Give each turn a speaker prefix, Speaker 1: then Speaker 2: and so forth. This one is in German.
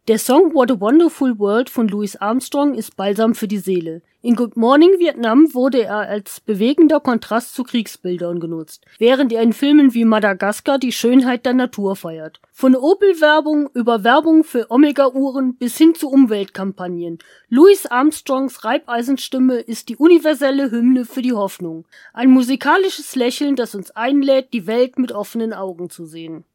Speaker 1: Der Song What a Wonderful World von Louis Armstrong ist Balsam für die Seele. In Good Morning Vietnam wurde er als bewegender Kontrast zu Kriegsbildern genutzt, während er in Filmen wie Madagaskar die Schönheit der Natur feiert. Von Opel-Werbung über Werbung für Omega-Uhren bis hin zu Umweltkampagnen. Louis Armstrongs Reibeisenstimme ist die universelle Hymne für die Hoffnung. Ein musikalisches Lächeln, das uns einlädt, die Welt mit offenen Augen zu sehen.